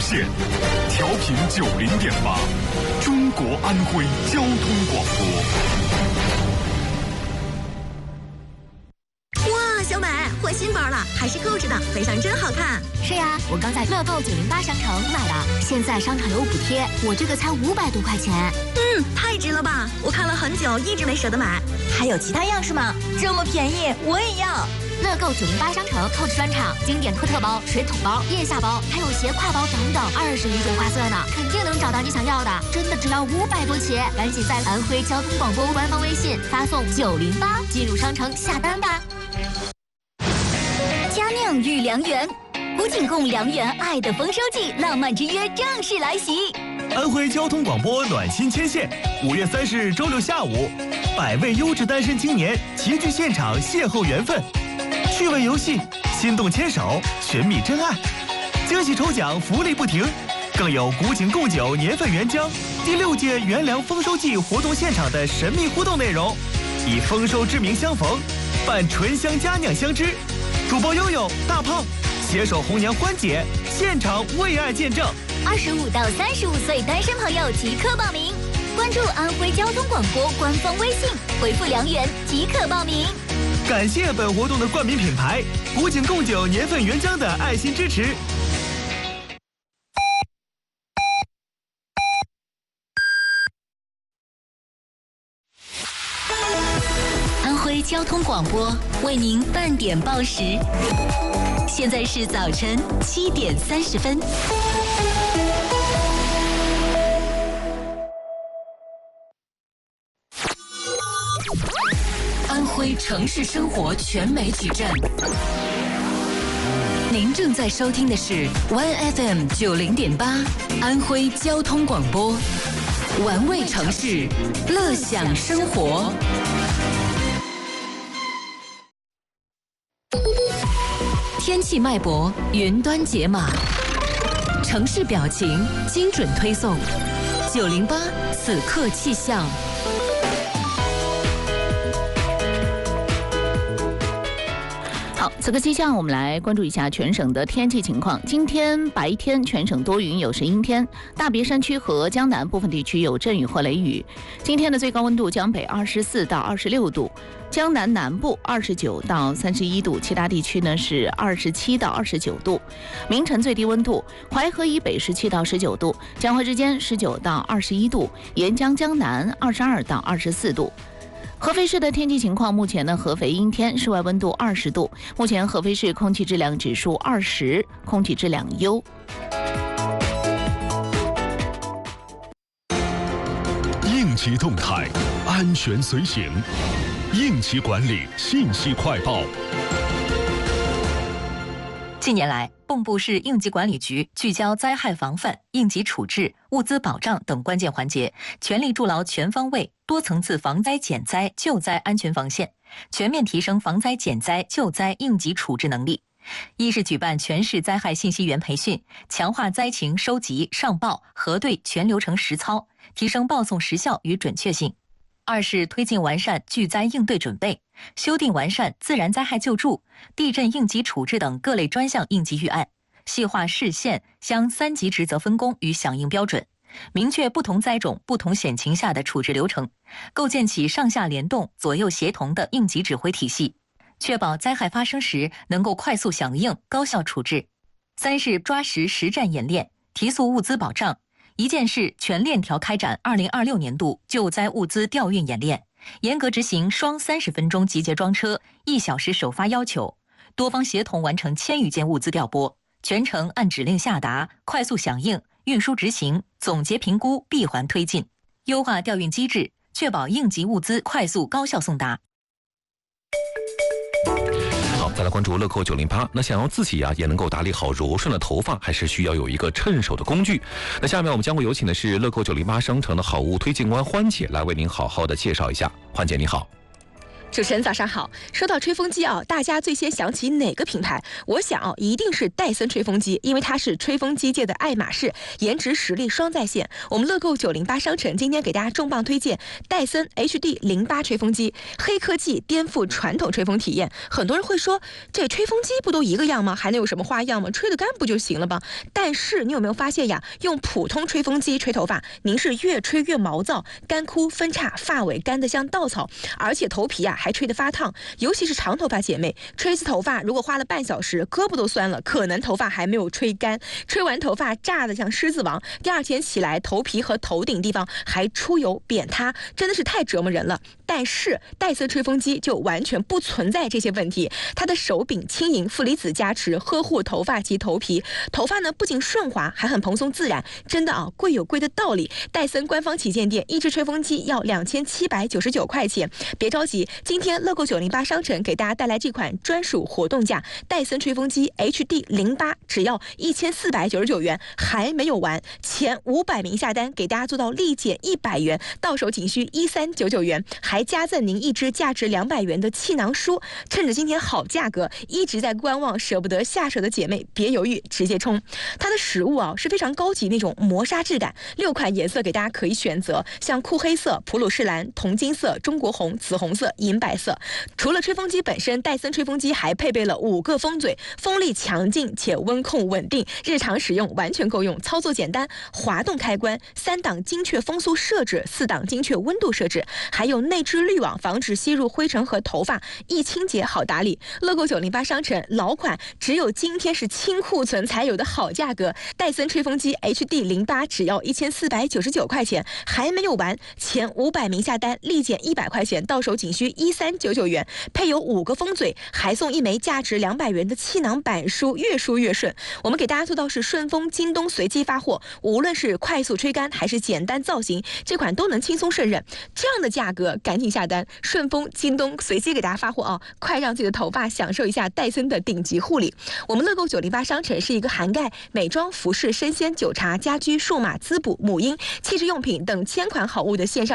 线，调频90.8，中国安徽交通广播。 哇，小美换新包了，还是购置的，配上真好看。 是呀，我刚在乐购908商城买的，现在商场有补贴，我这个才500多块钱。 太值了吧！我看了很久，一直没舍得买。 还有其他样式吗？这么便宜，我也要。 乐购908商城购置专场，经典托特包、水桶包、腋下包，还有斜挎包等等，20余种花色呢，肯定能找到你想要的。真的只要500多起，赶紧在安徽交通广播官方微信发送908进入商城下单吧。 佳酿与良缘，古井贡良缘爱的丰收季，浪漫之约正式来袭。 安徽交通广播暖心牵线，5月30日周六下午，100位优质单身青年齐聚现场邂逅缘分，趣味游戏，心动牵手，寻觅真爱，惊喜抽奖福利不停，更有古井贡酒年份原浆第6届元粮丰收季活动现场的神秘互动内容，以丰收之名相逢，伴醇香佳酿相知，主播悠悠、大胖携手红娘欢姐，现场为爱见证。 25到35岁单身朋友即刻报名，关注安徽交通广播官方微信，回复良缘即可报名。 感谢本活动的冠名品牌古井贡酒年份原浆的爱心支持。 安徽交通广播为您半点报时，现在是早晨7点30分。 安徽城市生活全媒体站，您正在收听的是 1FM 90.8安徽交通广播，玩味城市，乐享生活。天气脉搏，云端解码，城市表情，精准推送。908此刻气象。 好，此刻气象，我们来关注一下全省的天气情况。今天白天全省多云有时阴天，大别山区和江南部分地区有阵雨或雷雨。今天的最高温度江北24到26度，江南南部29到31度，其他地区呢是27到29度。明晨最低温度，淮河以北17到19度，江淮之间19到21度，沿江江南22到24度。合肥市的天气情况，目前呢，合肥阴天，室外温度20度。目前合肥市空气质量指数20，空气质量优。 应急动态，安全随行，应急管理信息快报。 近年来，蚌埠市应急管理局聚焦灾害防范、应急处置、物资保障等关键环节，全力筑牢全方位、多层次防灾减灾救灾安全防线，全面提升防灾减灾救灾应急处置能力。一是举办全市灾害信息员培训，强化灾情收集、上报、核对全流程实操，提升报送时效与准确性。二是推进完善巨灾应对准备，修订完善自然灾害救助、地震应急处置等各类专项应急预案，细化市县乡3级职责分工与响应标准，明确不同灾种、不同险情下的处置流程，构建起上下联动、左右协同的应急指挥体系，确保灾害发生时能够快速响应、高效处置。三是抓实实战演练，提速物资保障。一件事全链条开展2026年度救灾物资调运演练，严格执行双30分钟集结装车、1小时首发要求，多方协同完成1000余件物资调拨，全程按指令下达，快速响应，运输执行，总结评估，闭环推进，优化调运机制，确保应急物资快速高效送达。 好，再来关注乐扣908。那想要自己也能够打理好柔顺的头发，还是需要有一个趁手的工具。那下面我们将会有请的是乐扣908商城的好物推荐官欢姐来为您好好的介绍一下。欢姐你好。 主持人早上好。说到吹风机啊，大家最先想起哪个品牌？我想啊，一定是戴森吹风机，因为它是吹风机界的爱马仕，颜值实力双在线。我们乐购908商城今天给大家重磅推荐戴森 HD08吹风机，黑科技颠覆传统吹风体验。很多人会说，这吹风机不都一个样吗？还能有什么花样吗？吹得干不就行了吗？但是你有没有发现呀？用普通吹风机吹头发，您是越吹越毛躁，干枯分叉，发尾干得像稻草，而且头皮还吹得发烫。尤其是长头发姐妹，吹一次头发如果花了半小时，胳膊都酸了，可能头发还没有吹干。吹完头发炸得像狮子王，第二天起来头皮和头顶地方还出油扁塌，真的是太折磨人了。但是戴森吹风机就完全不存在这些问题，它的手柄轻盈，负离子加持，呵护头发及头皮。头发呢不仅顺滑，还很蓬松自然，真的啊，贵有贵的道理。戴森官方旗舰店一支吹风机要2799块钱，别着急，今天乐购908商城给大家带来这款专属活动价，戴森吹风机 HD08只要1499元，还没有完，前500名下单给大家做到立减100元，到手仅需1399元，还加赠您一支价值200元的气囊书。趁着今天好价格，一直在观望舍不得下手的姐妹别犹豫，直接冲。它的实物啊是非常高级那种磨砂质感，6款颜色给大家可以选择，像酷黑色、普鲁士蓝、铜金色、中国红、紫红色、银白色。除了吹风机本身，戴森吹风机还配备了5个风嘴，风力强劲且温控稳定，日常使用完全够用，操作简单，滑动开关，3档精确风速设置，4档精确温度设置，还有内置滤网，防止吸入灰尘和头发，易清洁好打理。乐购908商城老款，只有今天是清库存才有的好价格，戴森吹风机 HD08只要1499块钱，还没有完，前500名下单立减100块钱，到手仅需1399元，配有5个风嘴，还送1枚价值200元的气囊板书，越梳越顺。我们给大家做到是顺丰、京东随机发货，无论是快速吹干还是简单造型，这款都能轻松胜任。这样的价格赶紧下单，顺丰、京东随机给大家发货啊！快让自己的头发享受一下戴森的顶级护理。我们乐购908商城是一个涵盖美妆、服饰、生鲜、酒茶、家居、数码、滋补、母婴、气质用品等1000款好物的线上